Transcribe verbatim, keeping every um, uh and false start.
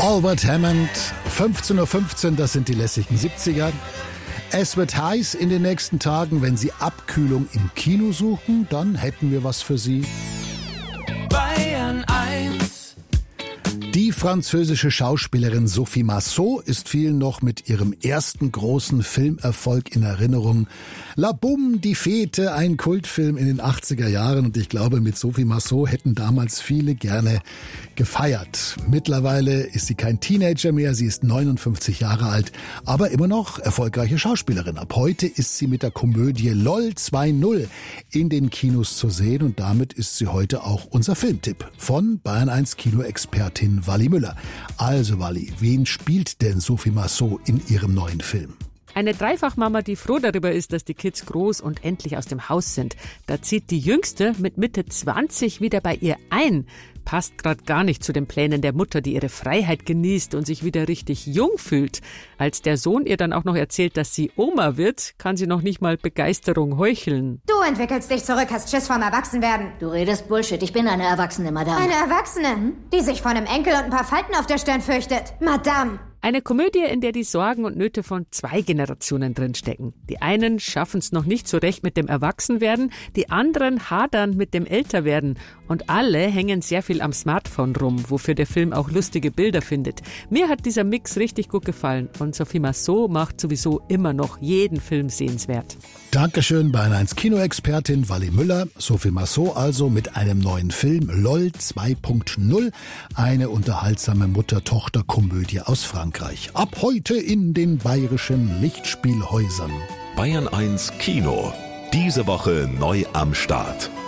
Albert Hammond, fünfzehn Uhr fünfzehn, das sind die lässigen siebziger. Es wird heiß in den nächsten Tagen. Wenn Sie Abkühlung im Kino suchen, dann hätten wir was für Sie. Bayern eins. Die französische Schauspielerin Sophie Marceau ist vielen noch mit ihrem ersten großen Filmerfolg in Erinnerung. La Boum, die Fete, ein Kultfilm in den achtziger Jahren. Und ich glaube, mit Sophie Marceau hätten damals viele gerne gefeiert. Mittlerweile ist sie kein Teenager mehr, sie ist neunundfünfzig Jahre alt, aber immer noch erfolgreiche Schauspielerin. Ab heute ist sie mit der Komödie LOL zwei null in den Kinos zu sehen und damit ist sie heute auch unser Filmtipp von Bayern eins Kinoexpertin Wally Müller. Also Wally, wen spielt denn Sophie Marceau in ihrem neuen Film? Eine Dreifachmama, die froh darüber ist, dass die Kids groß und endlich aus dem Haus sind. Da zieht die Jüngste mit Mitte zwanzig wieder bei ihr ein. Passt gerade gar nicht zu den Plänen der Mutter, die ihre Freiheit genießt und sich wieder richtig jung fühlt. Als der Sohn ihr dann auch noch erzählt, dass sie Oma wird, kann sie noch nicht mal Begeisterung heucheln. Du entwickelst dich zurück, hast Schiss vorm Erwachsenwerden. Du redest Bullshit, ich bin eine Erwachsene, Madame. Eine Erwachsene, die sich vor einem Enkel und ein paar Falten auf der Stirn fürchtet. Madame. Eine Komödie, in der die Sorgen und Nöte von zwei Generationen drinstecken. Die einen schaffen es noch nicht so recht mit dem Erwachsenwerden, die anderen hadern mit dem Älterwerden. Und alle hängen sehr viel am Smartphone rum, wofür der Film auch lustige Bilder findet. Mir hat dieser Mix richtig gut gefallen und Sophie Marceau macht sowieso immer noch jeden Film sehenswert. Dankeschön, Bayern eins Kinoexpertin Wally Müller. Sophie Marceau also mit einem neuen Film LOL zwei punkt null, eine unterhaltsame Mutter-Tochter-Komödie aus Frankreich. Ab heute in den bayerischen Lichtspielhäusern. Bayern eins Kino. Diese Woche neu am Start.